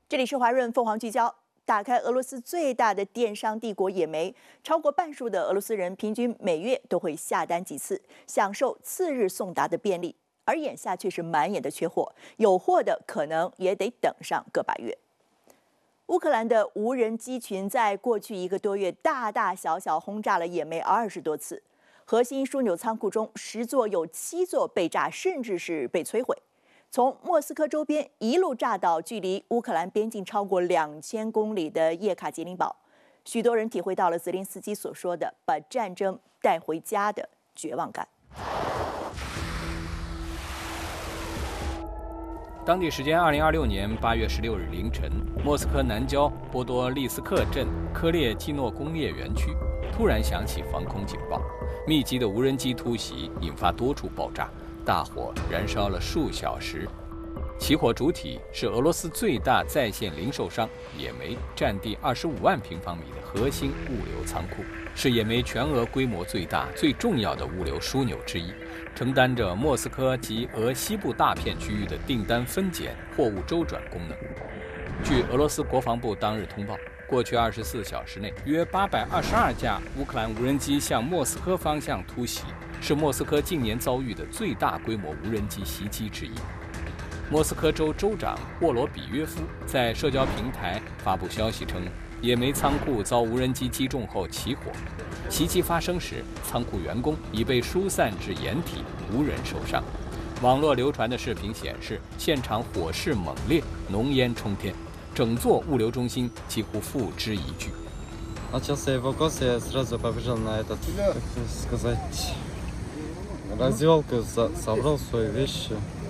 这里是华润凤凰聚焦。打开俄罗斯最大的电商帝国野莓，超过半数的俄罗斯人平均每月都会下单几次，享受次日送达的便利。而眼下却是满眼的缺货，有货的可能也得等上个把月。乌克兰的无人机群在过去1个多月大大小小轰炸了野莓20多次，核心枢纽仓库中10座有7座被炸，甚至是被摧毁。从莫斯科周边一路炸到距离乌克兰边境超过2000公里的叶卡捷琳堡，许多人体会到了泽连斯基所说的“把战争带回家”的绝望感。 当地时间2026年8月16日凌晨，莫斯科南郊波多利斯克镇科列基诺工业园区突然响起防空警报，密集的无人机突袭引发多处爆炸。大火燃烧了数小时，起火主体是俄罗斯最大在线零售商野莓，占地25万平方米的核心物流仓库，是野莓全俄规模最大、最重要的物流枢纽之一，承担着莫斯科及俄西部大片区域的订单分拣、货物周转功能。据俄罗斯国防部当日通报，过去24小时内，约822架乌克兰无人机向莫斯科方向突袭，是莫斯科近年遭遇的最大规模无人机袭击之一。莫斯科州州长沃罗比约夫在社交平台发布消息称，野莓仓库遭无人机击中后起火，袭击发生时，仓库员工已被疏散至掩体，无人受伤。网络流传的视频显示，现场火势猛烈，浓烟冲天，整座物流中心几乎付之一炬。 Начался эвакуация, я сразу побежал на этот, как сказать, раздевалку, собрал свои вещи.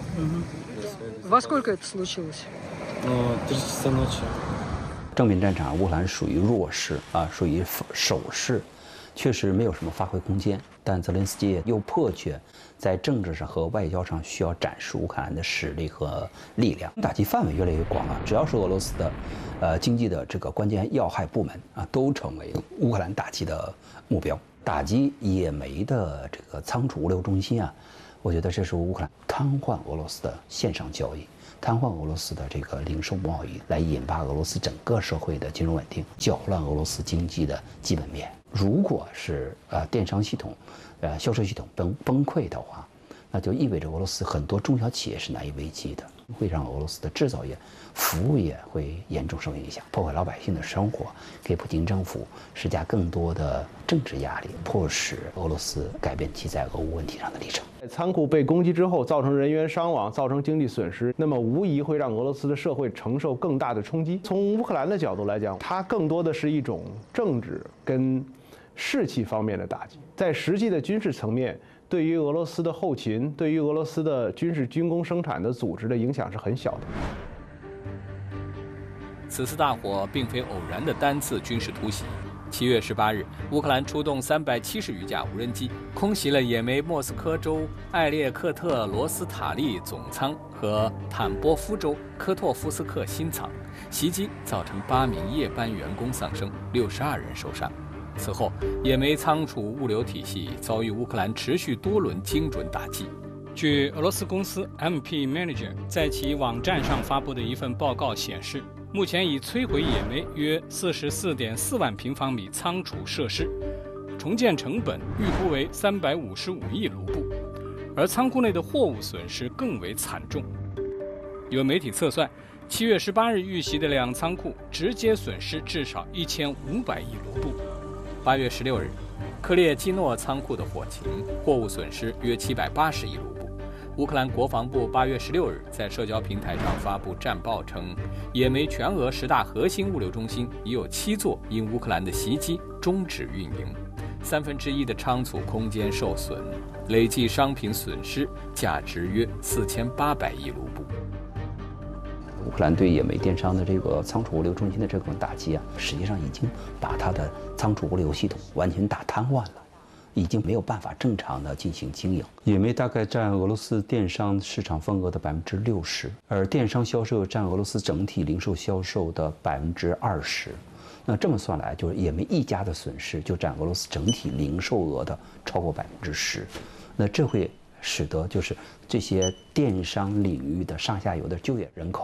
Во сколько это случилось? 3 часа ночи. 正面战场，乌克兰属于弱势啊，属于守势，确实没有什么发挥空间。但泽连斯基又迫切在政治上和外交上需要展示乌克兰的实力和力量，打击范围越来越广了。只要是俄罗斯的经济的这个关键要害部门啊，都成为乌克兰打击的目标。打击野莓的这个仓储物流中心啊，我觉得这是乌克兰瘫痪俄罗斯的线上交易，瘫痪俄罗斯的这个零售贸易，来引发俄罗斯整个社会的金融稳定，搅乱俄罗斯经济的基本面。如果是电商系统、销售系统崩溃的话，那就意味着俄罗斯很多中小企业是难以为继的，会让俄罗斯的制造业、服务业会严重受影响，破坏老百姓的生活，给普京政府施加更多的政治压力，迫使俄罗斯改变其在俄乌问题上的立场。 仓库被攻击之后，造成人员伤亡，造成经济损失，那么无疑会让俄罗斯的社会承受更大的冲击。从乌克兰的角度来讲，它更多的是一种政治跟士气方面的打击，在实际的军事层面，对于俄罗斯的后勤，对于俄罗斯的军工生产的组织的影响是很小的。 此次大火并非偶然的单次军事突袭。7月18日，乌克兰出动370余架无人机，空袭了野莓莫斯科州艾列克特罗斯塔利总仓和坦波夫州科托夫斯克新仓，袭击造成8名夜班员工丧生，62人受伤。此后，野莓仓储物流体系遭遇乌克兰持续多轮精准打击。据俄罗斯公司 MP Manager 在其网站上发布的一份报告显示，目前已摧毁野莓约44.4万平方米仓储设施，重建成本预估为355亿卢布，而仓库内的货物损失更为惨重。有媒体测算，7月18日遇袭的2仓库直接损失至少1500亿卢布。8月16日，科列基诺仓库的火情，货物损失约780亿卢布。乌克兰国防部8月16日在社交平台上发布战报称，野莓全俄10大核心物流中心已有7座因乌克兰的袭击终止运营，1/3的仓储空间受损，累计商品损失价值约4800亿卢布。 乌克兰对野莓电商的这个仓储物流中心的这种打击啊，实际上已经把它的仓储物流系统完全打瘫痪了，已经没有办法正常的进行经营。野莓大概占俄罗斯电商市场份额的60%，而电商销售占俄罗斯整体零售销售的20%。那这么算来，就是野莓一家的损失就占俄罗斯整体零售额的超过10%。那这会使得就是这些电商领域的上下游的就业人口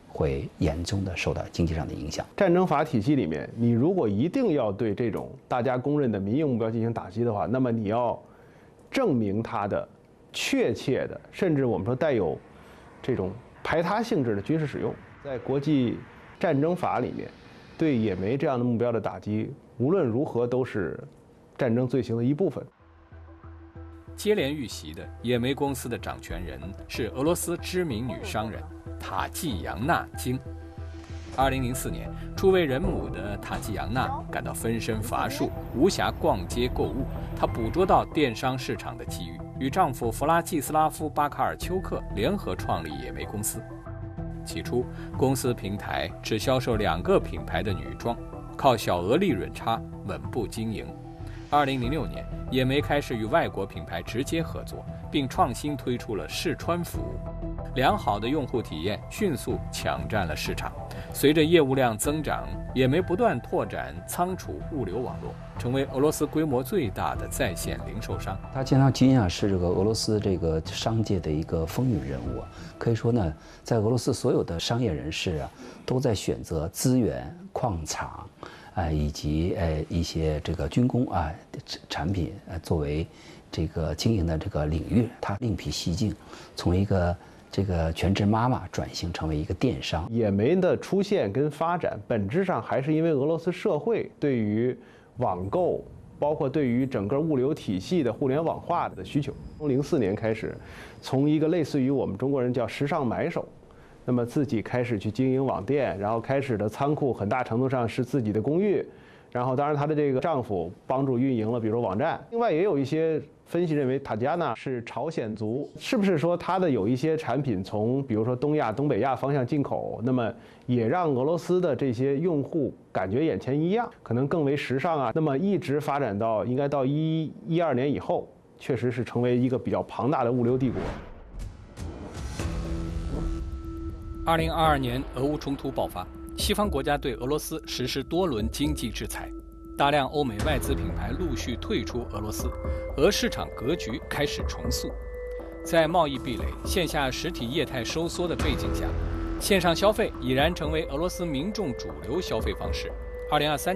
会严重的受到经济上的影响。 战争法体系里面，你如果一定要对这种大家公认的民营目标进行打击的话，那么你要证明它的确切的，甚至我们说带有这种排他性质的军事使用。在国际战争法里面，对也门这样的目标的打击，无论如何都是战争罪行的一部分。 接连遇袭的也门公司的掌权人是俄罗斯知名女商人塔季扬娜·金。2004年，初为人母的塔季扬娜感到分身乏术，无暇逛街购物。她捕捉到电商市场的机遇，与丈夫弗拉季斯拉夫·巴卡尔丘克联合创立也门公司。起初，公司平台只销售2个品牌的女装，靠小额利润差稳步经营。2006年，也门开始与外国品牌直接合作，并创新推出了试穿服务。良好的用户体验迅速抢占了市场。随着业务量增长，也门不断拓展仓储物流网络，成为俄罗斯规模最大的在线零售商。 塔季扬娜·金是这个俄罗斯这个商界的一个风云人物，可以说呢，在俄罗斯所有的商业人士都在选择资源、矿场以及一些这个军工产品作为这个经营的这个领域。他另辟蹊径，从一个这个全职妈妈转型成为一个电商。 也门的出现跟发展，本质上还是因为俄罗斯社会对于网购，包括对于整个物流体系的互联网化的需求。从04年开始，从一个类似于我们中国人叫时尚买手，那么自己开始去经营网店，然后开始的仓库很大程度上是自己的公寓，然后当然她的这个丈夫帮助运营了，比如说网站。另外也有一些分析认为塔季亚娜是朝鲜族，是不是说她的有一些产品从比如说东亚、东北亚方向进口，那么也让俄罗斯的这些用户感觉眼前一亮，可能更为时尚那么一直发展到应该到12年以后，确实是成为一个比较庞大的物流帝国。 2022年，俄乌冲突爆发，西方国家对俄罗斯实施多轮经济制裁，大量欧美外资品牌陆续退出俄罗斯，俄市场格局开始重塑。在贸易壁垒、线下实体业态收缩的背景下，线上消费已然成为俄罗斯民众主流消费方式。2023